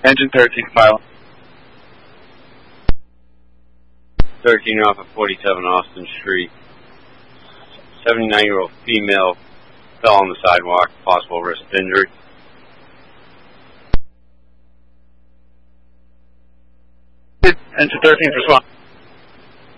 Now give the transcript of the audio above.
Engine 13, file. 13 off of 47 Austin Street. 79-year-old female fell on the sidewalk, possible risk of injury. Engine 13, respond.